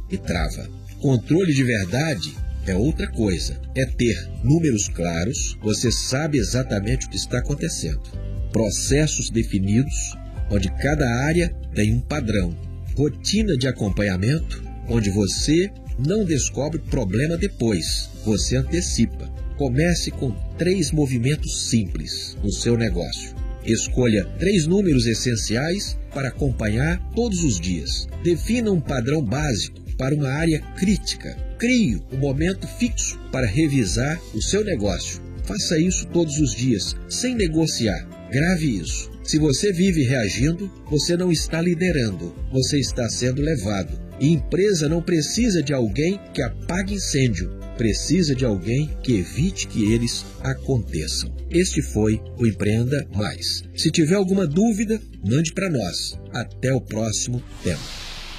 e trava. Controle de verdade é outra coisa. É ter números claros, você sabe exatamente o que está acontecendo. Processos definidos, onde cada área tem um padrão. Rotina de acompanhamento, onde você não descobre problema depois, você antecipa. Comece com 3 movimentos simples no seu negócio. Escolha 3 números essenciais para acompanhar todos os dias. Defina um padrão básico para uma área crítica. Crie um momento fixo para revisar o seu negócio. Faça isso todos os dias, sem negociar. Grave isso. Se você vive reagindo, você não está liderando, você está sendo levado. E empresa não precisa de alguém que apague incêndio, precisa de alguém que evite que eles aconteçam. Este foi o Empreenda Mais. Se tiver alguma dúvida, mande para nós. Até o próximo tema.